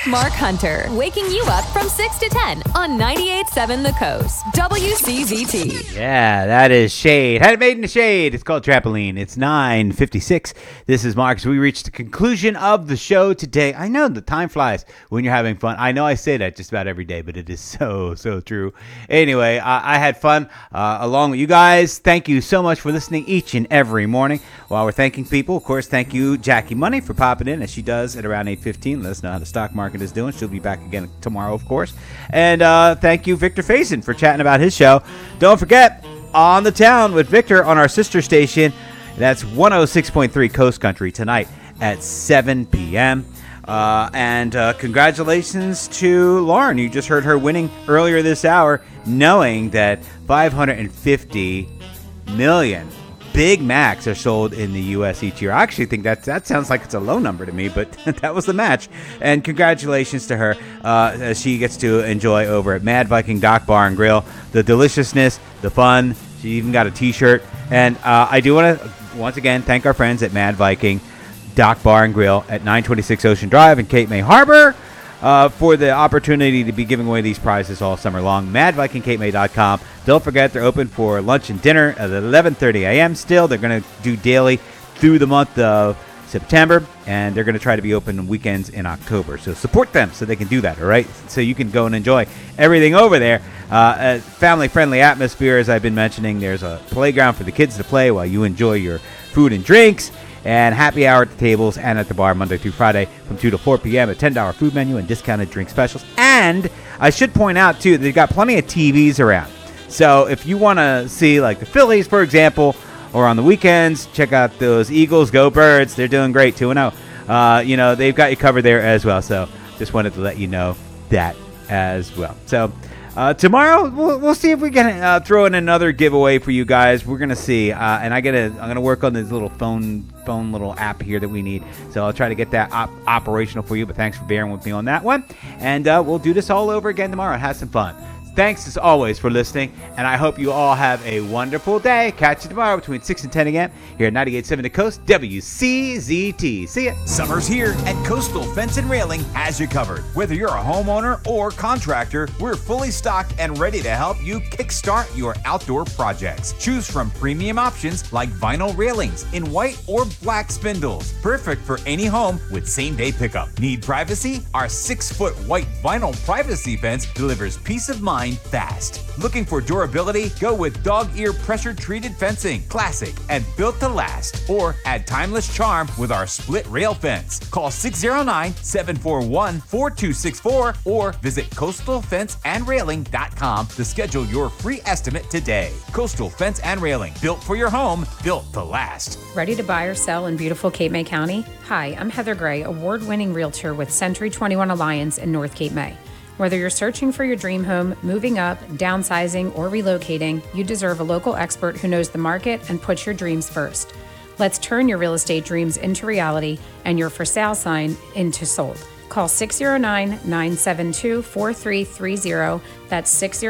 Mark Hunter, waking you up from 6 to 10 on 98.7 The Coast, WCZT. Yeah, that is Shade. Had it made in the shade. It's called Trampoline. It's 9:56. This is Mark. So we reached the conclusion of the show today. I know the time flies when you're having fun. I know I say that just about every day, but it is so true. Anyway, I had fun along with you guys. Thank you so much for listening each and every morning. While we're thanking people, of course, thank you, Jackie Money, for popping in, as she does at around 8:15. Let us know how the stock market is doing. She'll be back again tomorrow, of course. And thank you, Victor Faison, for chatting about his show. Don't forget, On the Town with Victor on our sister station. That's 106.3 Coast Country tonight at 7 p.m. And congratulations to Lauren. You just heard her winning earlier this hour, knowing that 550 million Big Macs are sold in the U.S. each year. I actually think that sounds like it's a low number to me, but that was the match. And congratulations to her as she gets to enjoy over at Mad Viking Dock Bar and Grill the deliciousness, the fun. She even got a T-shirt. And I do want to, once again, thank our friends at Mad Viking Dock Bar and Grill at 926 Ocean Drive in Cape May Harbor for the opportunity to be giving away these prizes all summer long. MadVikingCapeMay.com. Don't forget, they're open for lunch and dinner at 11:30 a.m. still. They're going to do daily through the month of September, and they're going to try to be open on weekends in October. So support them so they can do that, all right? So you can go and enjoy everything over there. A family-friendly atmosphere, as I've been mentioning. There's a playground for the kids to play while you enjoy your food and drinks. And happy hour at the tables and at the bar Monday through Friday from 2 to 4 p.m. A $10 food menu and discounted drink specials. And I should point out, too, they've got plenty of TVs around. So if you want to see, like, the Phillies, for example, or on the weekends, check out those Eagles. Go Birds. They're doing great, 2-0. They've got you covered there as well. So just wanted to let you know that as well. So tomorrow, we'll see if we can throw in another giveaway for you guys. We're gonna see, and I'm gonna work on this little phone little app here that we need. So I'll try to get that operational for you. But thanks for bearing with me on that one, and we'll do this all over again tomorrow and have some fun. Thanks as always for listening, and I hope you all have a wonderful day. Catch you tomorrow between 6 and 10 a.m. here at 98.7 The Coast, WCZT. See ya. Summer's here, and Coastal Fence and Railing has you covered. Whether you're a homeowner or contractor, we're fully stocked and ready to help you kickstart your outdoor projects. Choose from premium options like vinyl railings in white or black spindles, perfect for any home with same-day pickup. Need privacy? Our 6-foot white vinyl privacy fence delivers peace of mind fast. Looking for durability? Go with dog ear pressure treated fencing, classic and built to last. Or add timeless charm with our split rail fence. Call 609-741-4264 or visit coastalfenceandrailing.com to schedule your free estimate today. Coastal Fence and Railing, built for your home, built to last. Ready to buy or sell in beautiful Cape May County? Hi, I'm Heather Gray, award-winning realtor with Century 21 Alliance in North Cape May. Whether you're searching for your dream home, moving up, downsizing, or relocating, you deserve a local expert who knows the market and puts your dreams first. Let's turn your real estate dreams into reality and your for sale sign into sold. Call 609-972-4330. That's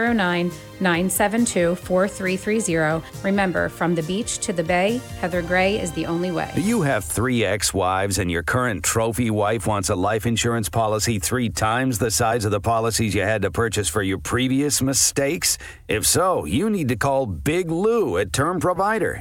609-972-4330. Remember, from the beach to the bay, Heather Gray is the only way. You have 3 ex-wives and your current trophy wife wants a life insurance policy 3 times the size of the policies you had to purchase for your previous mistakes? If so, you need to call Big Lou at Term Provider,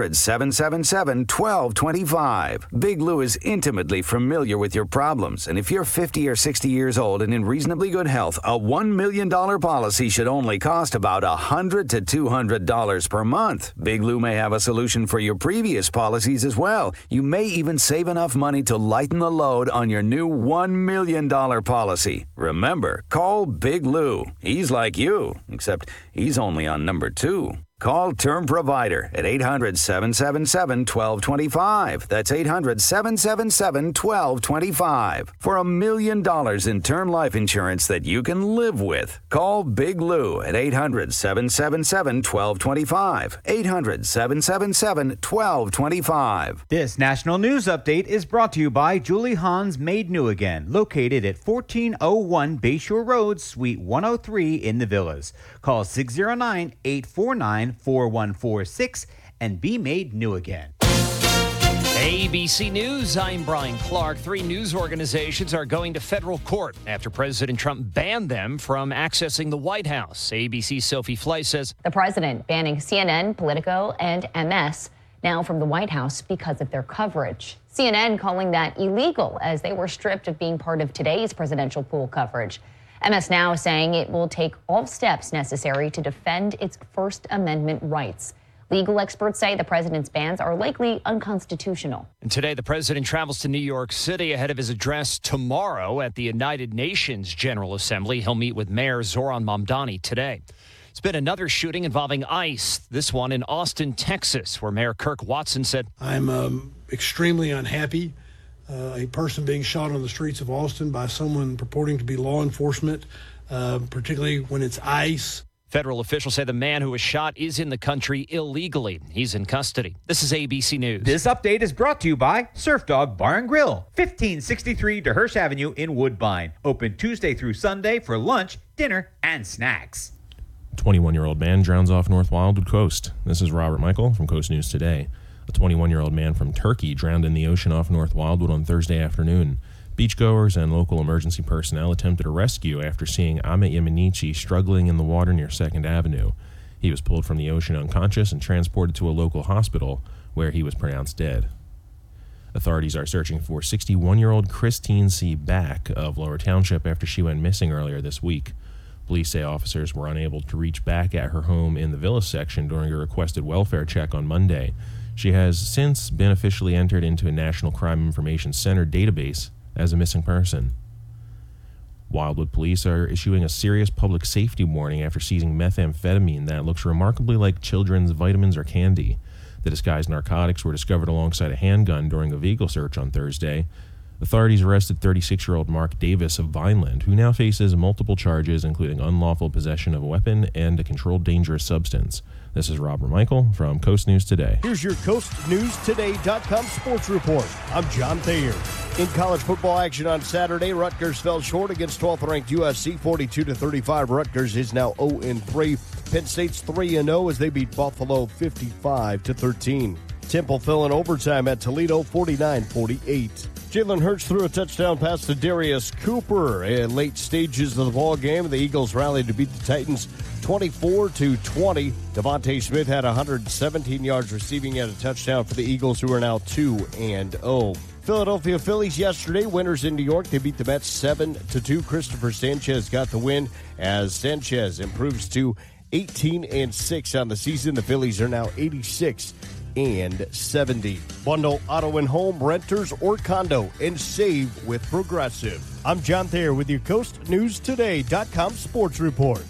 800-777-1225. Big Lou is intimately familiar with your problems, and if you're 50 or 60 years old and in reasonably good health, a $1 million policy should only cost about $100 to $200 per month. Big Lou may have a solution for your previous policies as well. You may even save enough money to lighten the load on your new $1 million policy. Remember, call Big Lou. He's like you, except he's only on number 2. Call Term Provider at 800-777-1225. That's 800-777-1225 for $1 million in term life insurance that you can live with. Call Big Lou at 800-777-1225. 800-777-1225. This national news update is brought to you by Julie Hahn's Made New Again, located at 1401 Bayshore Road, Suite 103 in the Villas. Call 609-849-4146 and be made new again. ABC News, I'm Brian Clark. 3 news organizations are going to federal court after President Trump banned them from accessing the White House. ABC's Sophie Fleiss says the president banning CNN, Politico, and MS now from the White House because of their coverage. CNN calling that illegal as they were stripped of being part of today's presidential pool coverage. MS now saying it will take all steps necessary to defend its First Amendment rights. Legal experts say the president's bans are likely unconstitutional. And today, the president travels to New York City ahead of his address tomorrow at the United Nations General Assembly. He'll meet with Mayor Zoran Mamdani today. It's been another shooting involving ICE, this one in Austin, Texas, where Mayor Kirk Watson said, I'm extremely unhappy. A person being shot on the streets of Austin by someone purporting to be law enforcement, particularly when it's ICE. Federal officials say the man who was shot is in the country illegally. He's in custody. This is ABC News. This update is brought to you by Surf Dog Bar and Grill, 1563 DeHersh Avenue in Woodbine. Open Tuesday through Sunday for lunch, dinner, and snacks. 21-year-old man drowns off North Wildwood Coast. This is Robert Michael from Coast News Today. A 21-year-old man from Turkey drowned in the ocean off North Wildwood on Thursday afternoon. Beachgoers and local emergency personnel attempted a rescue after seeing Ahmet Yemenici struggling in the water near 2nd Avenue. He was pulled from the ocean unconscious and transported to a local hospital where he was pronounced dead. Authorities are searching for 61-year-old Christine C. Back of Lower Township after she went missing earlier this week. Police say officers were unable to reach Back at her home in the Villa section during a requested welfare check on Monday. She has since been officially entered into a National Crime Information Center database as a missing person. Wildwood police are issuing a serious public safety warning after seizing methamphetamine that looks remarkably like children's vitamins or candy. The disguised narcotics were discovered alongside a handgun during a vehicle search on Thursday. Authorities arrested 36-year-old Mark Davis of Vineland, who now faces multiple charges, including unlawful possession of a weapon and a controlled dangerous substance. This is Robert Michael from Coast News Today. Here's your CoastNewsToday.com sports report. I'm John Thayer. In college football action on Saturday, Rutgers fell short against 12th-ranked USC 42-35. Rutgers is now 0-3. Penn State's 3-0 as they beat Buffalo 55-13. Temple fell in overtime at Toledo 49-48. Jalen Hurts threw a touchdown pass to Darius Cooper in late stages of the ball game. The Eagles rallied to beat the Titans 24-20. Devontae Smith had 117 yards receiving and a touchdown for the Eagles, who are now 2-0. Philadelphia Phillies yesterday, winners in New York. They beat the Mets 7-2. Christopher Sanchez got the win as Sanchez improves to 18-6 on the season. The Phillies are now 86-70. Bundle auto and home, renters, or condo and save with Progressive. I'm John Thayer with your CoastNewsToday.com sports report.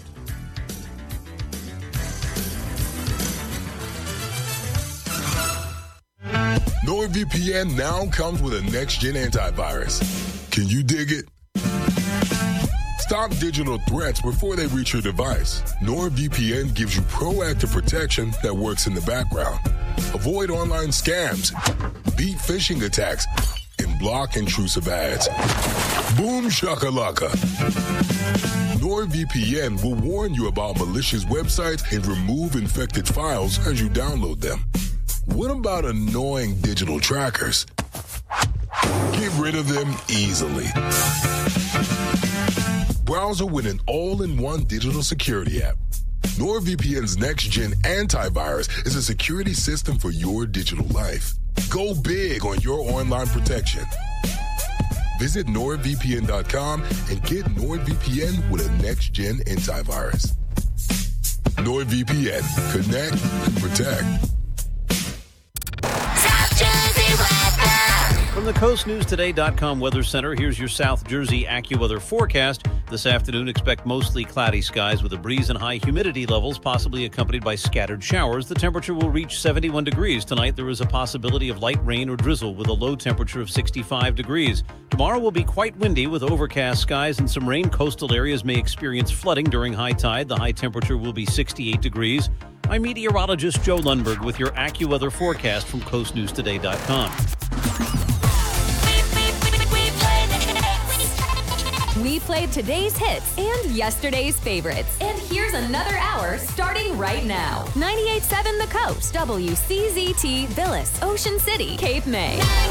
NordVPN now comes with a next-gen antivirus. Can you dig it? Stop digital threats before they reach your device. NordVPN gives you proactive protection that works in the background. Avoid online scams, beat phishing attacks, and block intrusive ads. Boom shakalaka. NordVPN will warn you about malicious websites and remove infected files as you download them. What about annoying digital trackers? Get rid of them easily. Browser with an all-in-one digital security app. NordVPN's next-gen antivirus is a security system for your digital life. Go big on your online protection. Visit NordVPN.com and get NordVPN with a next-gen antivirus. NordVPN. Connect and protect. From the CoastNewsToday.com Weather Center, here's your South Jersey AccuWeather forecast. This afternoon, expect mostly cloudy skies with a breeze and high humidity levels, possibly accompanied by scattered showers. The temperature will reach 71 degrees. Tonight, there is a possibility of light rain or drizzle with a low temperature of 65 degrees. Tomorrow will be quite windy with overcast skies and some rain. Coastal areas may experience flooding during high tide. The high temperature will be 68 degrees. I'm meteorologist Joe Lundberg with your AccuWeather forecast from CoastNewsToday.com. We play today's hits and yesterday's favorites. And here's another hour starting right now. 98.7 The Coast, WCZT, Villas, Ocean City, Cape May.